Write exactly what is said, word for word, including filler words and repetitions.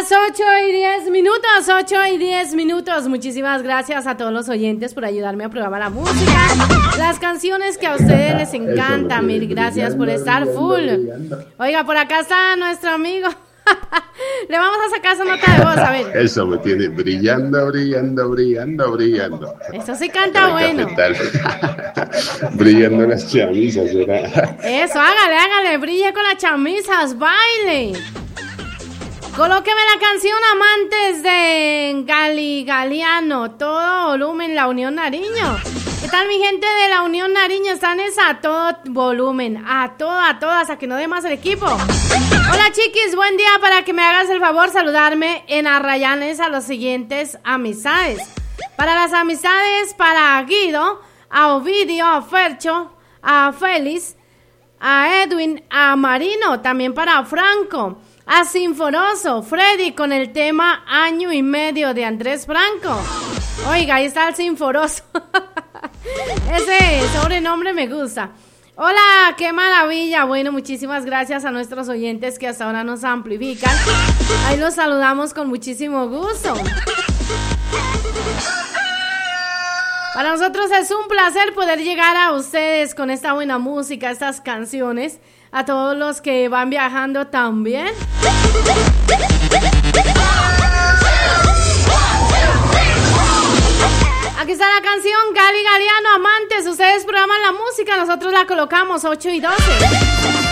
Las ocho y diez minutos, ocho y diez minutos. Muchísimas gracias a todos los oyentes por ayudarme a programar la música, las canciones que a ustedes les encantan. Mil gracias por estar full. Oiga, por acá está nuestro amigo. Le vamos a sacar su nota de voz, a ver. Eso me tiene brillando, brillando, brillando, brillando. Eso sí canta bueno. Brillando las chamisas, ¿verdad? Eso, hágale, hágale, brille con las chamisas, baile. Colóqueme la canción Amantes de Gali Galiano, todo volumen, La Unión Nariño. ¿Qué tal mi gente de La Unión Nariño? Están es a todo volumen, a todas, a todas, a que no dé más el equipo. Hola chiquis, buen día, para que me hagas el favor saludarme en Arrayanes a los siguientes amistades. Para las amistades, para Guido, a Ovidio, a Fercho, a Félix, a Edwin, a Marino, también para Franco, a Sinforoso, Freddy con el tema Año y Medio de Andrés Franco. Oiga, ahí está el Sinforoso. Ese sobrenombre me gusta. Hola, qué maravilla. Bueno, muchísimas gracias a nuestros oyentes que hasta ahora nos amplifican. Ahí los saludamos con muchísimo gusto. Para nosotros es un placer poder llegar a ustedes con esta buena música, estas canciones. A todos los que van viajando también. Aquí está la canción Gali Galiano, Amantes. Ustedes programan la música, nosotros la colocamos ocho y doce.